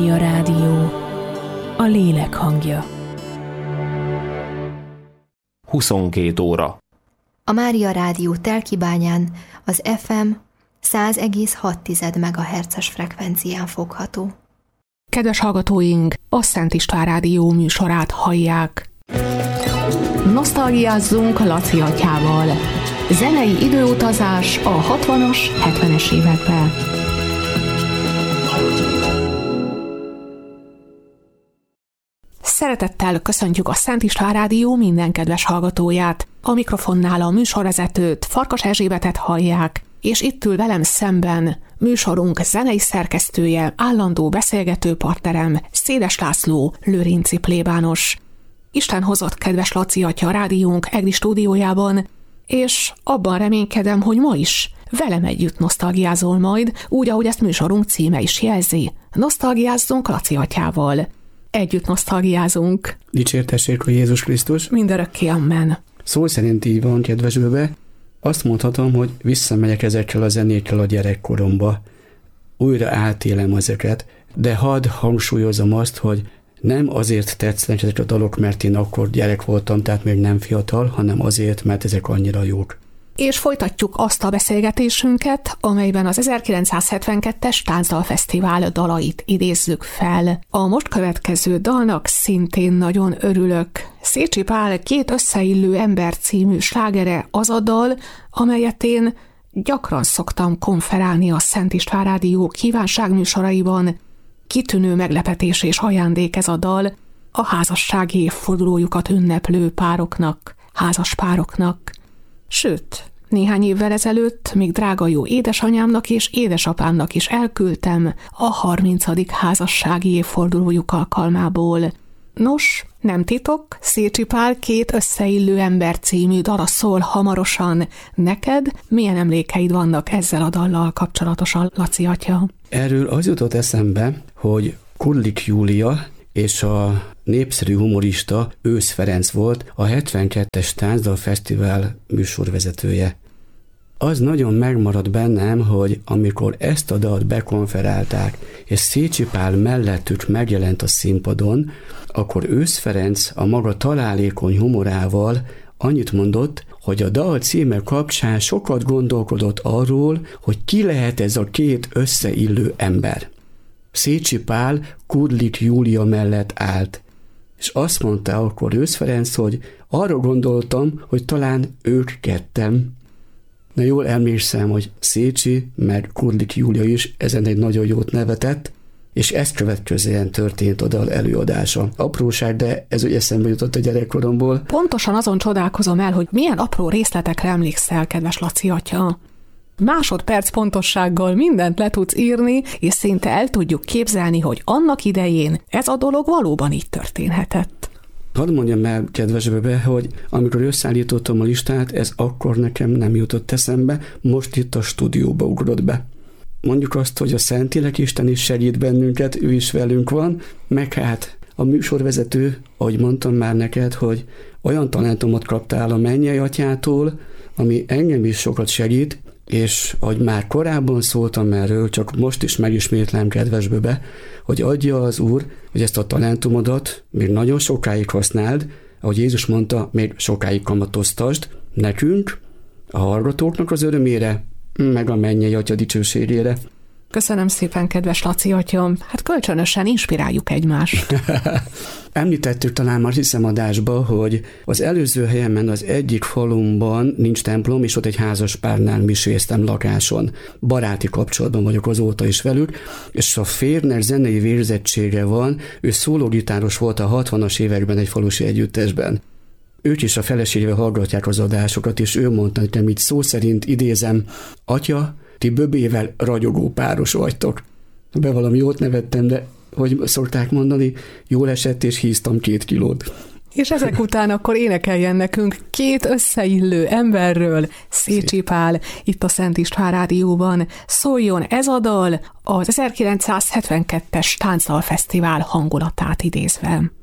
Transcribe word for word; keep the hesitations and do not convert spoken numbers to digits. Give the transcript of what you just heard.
A rádió, a lélek hangja. huszonkét óra. A Mária Rádió Telkibányán az ef em száz egész hat megahertzes frekvencián fogható. Kedves hallgatóink, a Szent István Rádió műsorát hallják. Nosztalgiázzunk Laci atyával. Zenei időutazás a hatvanas, hetvenes években. Szeretettel köszöntjük a Szent István Rádió minden kedves hallgatóját. A mikrofonnál a műsorvezetőt, Farkas Erzsébetet hallják, és itt ül velem szemben műsorunk zenei szerkesztője, állandó beszélgető partnerem, Széles László, lőrinci plébános. Isten hozott kedves Laci atya a rádiónk egri stúdiójában, és abban reménykedem, hogy ma is velem együtt nosztalgiázol majd, úgy, ahogy ezt műsorunk címe is jelzi. Nosztalgiázzunk Laci atyával. Együtt nosztalgiázunk. Dicsértessék a Jézus Krisztus. Mindörökké, amen. Szó szerint így van, kedves bőbe. Azt mondhatom, hogy visszamegyek ezekkel a zenékkel a gyerekkoromba. Újra átélem ezeket, de hadd hangsúlyozom azt, hogy nem azért tetszenek ezek a dalok, mert én akkor gyerek voltam, tehát még nem fiatal, hanem azért, mert ezek annyira jók. És folytatjuk azt a beszélgetésünket, amelyben az ezerkilencszázhetvenkettes Táncdalfesztivál dalait idézzük fel. A most következő dalnak szintén nagyon örülök. Szécsi Pál Két összeillő ember című slágere az a dal, amelyet én gyakran szoktam konferálni a Szent István Rádió kívánságműsoraiban. Kitűnő meglepetés és ajándék ez a dal a házassági évfordulójukat ünneplő pároknak, házaspároknak. Sőt, néhány évvel ezelőtt még drága jó édesanyámnak és édesapámnak is elküldtem a harmincadik házassági évfordulójuk alkalmából. Nos, nem titok, Szécsi Pál Két összeillő ember című dala szól hamarosan. Neked milyen emlékeid vannak ezzel a dallal kapcsolatosan, Laci atya? Erről az jutott eszembe, hogy Kudlik Júlia és a népszerű humorista Ősz Ferenc volt a hetvenkettes Táncdalfesztivál műsorvezetője. Az nagyon megmaradt bennem, hogy amikor ezt a dalt bekonferálták, és Szécsi Pál mellettük megjelent a színpadon, akkor Ősz Ferenc a maga találékony humorával annyit mondott, hogy a dal címe kapcsán sokat gondolkodott arról, hogy ki lehet ez a két összeillő ember. Szécsi Pál Kudlik Júlia mellett állt, és azt mondta akkor Ősz Ferenc, hogy arra gondoltam, hogy talán ők ketten. Na jól emlékszem, hogy Szécsi meg Kudlik Júlia is ezen egy nagyon jót nevetett, és ezt következően történt a dal előadása. Apróság, de ez úgy eszembe jutott a gyerekkoromból. Pontosan azon csodálkozom el, hogy milyen apró részletekre emlékszel, kedves Laci atya. Másodperc pontossággal mindent le tudsz írni, és szinte el tudjuk képzelni, hogy annak idején ez a dolog valóban így történhetett. Hadd mondjam el, kedves bőbe, hogy amikor összeállítottam a listát, ez akkor nekem nem jutott eszembe, most itt a stúdióba ugrott be. Mondjuk azt, hogy a Szentlélek Isten is segít bennünket, ő is velünk van, meg hát a műsorvezető, ahogy mondtam már neked, hogy olyan talentumot kaptál a mennyei atyától, ami engem is sokat segít, és ahogy már korábban szóltam erről, csak most is megismétlem, kedves bőbe, hogy adja az Úr, hogy ezt a talentumodat még nagyon sokáig használd, ahogy Jézus mondta, még sokáig kamatoztasd nekünk, a hallgatóknak az örömére, meg a mennyei atya dicsőségére. Köszönöm szépen, kedves Laci atya. Hát kölcsönösen inspiráljuk egymást. Említettük talán már hiszem adásba, hogy az előző helyemen az egyik falumban nincs templom, és ott egy házas párnál miséztem lakáson. Baráti kapcsolatban vagyok azóta is velük, és a férjnek zenei végzettsége van, ő szólógitáros volt a hatvanas években egy falusi együttesben. Ők is a feleségével hallgatják az adásokat, és ő mondta nekem így szó szerint, idézem, atya, ti böbével ragyogó páros vagytok. Be valami jót nevettem, de hogy szokták mondani, jól esett, és híztam két kilót. És ezek után akkor énekeljen nekünk két összeillő emberről, Szécsi Pál, itt a Szent István Rádióban. Szóljon ez a dal az ezerkilencszázhetvenkettes Táncdalfesztivál hangulatát idézve.